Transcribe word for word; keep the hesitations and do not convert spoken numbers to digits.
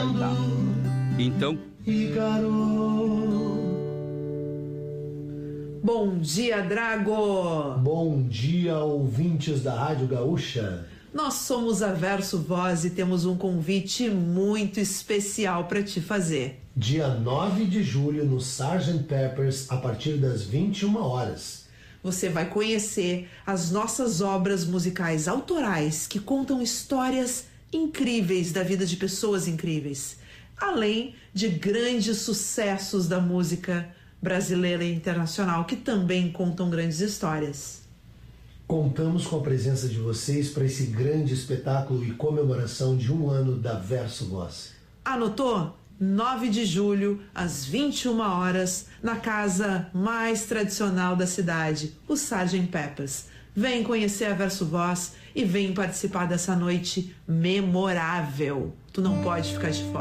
cantar. Então... Bom dia, Drago! Bom dia, ouvintes da Rádio Gaúcha. Nós somos a Verso Voz e temos um convite muito especial para te fazer. Dia nove de julho no sargento Peppers, a partir das vinte e uma horas. Você vai conhecer as nossas obras musicais autorais que contam histórias incríveis da vida de pessoas incríveis, além de grandes sucessos da música brasileira e internacional que também contam grandes histórias. Contamos com a presença de vocês para esse grande espetáculo e comemoração de um ano da Verso Voz. Anotou? nove de julho, às vinte e uma horas, na casa mais tradicional da cidade, o sargento Peppers. Vem conhecer a Verso Voz e vem participar dessa noite memorável. Tu não pode ficar de fora.